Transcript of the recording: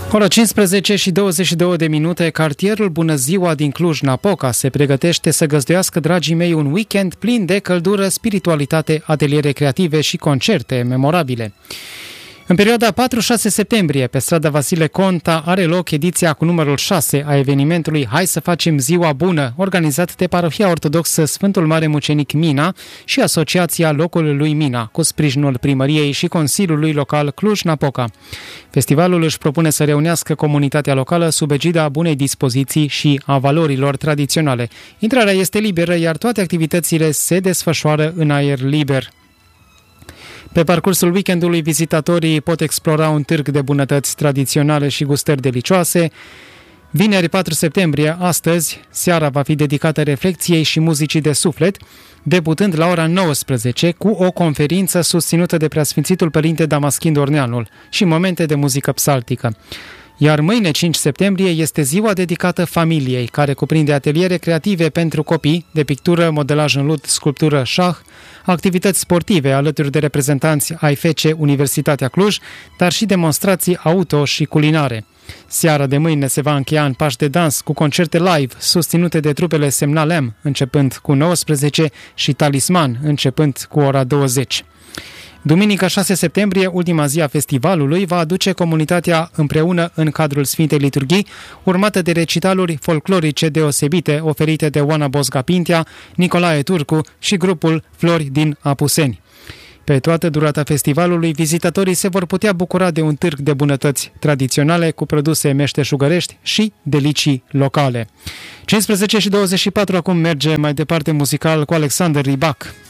Ora 15 și 22 de minute, cartierul Bună Ziua din Cluj-Napoca se pregătește să găzduiască, dragii mei, un weekend plin de căldură, spiritualitate, ateliere creative și concerte memorabile. În perioada 4-6 septembrie, pe strada Vasile Conta, are loc ediția cu numărul 6 a evenimentului Hai să facem ziua bună, organizat de Parohia Ortodoxă Sfântul Mare Mucenic Mina și Asociația locului lui Mina, cu sprijinul primăriei și Consiliului Local Cluj-Napoca. Festivalul își propune să reunească comunitatea locală sub egida bunei dispoziții și a valorilor tradiționale. Intrarea este liberă, iar toate activitățile se desfășoară în aer liber. Pe parcursul weekendului, vizitatorii pot explora un târg de bunătăți tradiționale și gustări delicioase. Vineri 4 septembrie, astăzi, seara va fi dedicată reflecției și muzicii de suflet, debutând la ora 19 cu o conferință susținută de Preasfințitul Părinte Damaschin Dorneanul și momente de muzică psaltică. Iar mâine, 5 septembrie, este ziua dedicată familiei, care cuprinde ateliere creative pentru copii, de pictură, modelaj în lut, sculptură, șah, activități sportive alături de reprezentanți ai FC Universitatea Cluj, dar și demonstrații auto și culinare. Seara de mâine se va încheia în pași de dans cu concerte live susținute de trupele Semnal M, începând cu 19 și Talisman, începând cu ora 20. Duminica 6 septembrie, ultima zi a festivalului, va aduce comunitatea împreună în cadrul Sfintei Liturghii, urmată de recitaluri folclorice deosebite oferite de Oana Bosga-Pintea, Nicolae Turcu și grupul Flori din Apuseni. Pe toată durata festivalului, vizitatorii se vor putea bucura de un târg de bunătăți tradiționale cu produse meșteșugărești și delicii locale. 15 și 24 acum merge mai departe muzical cu Alexander Rybak.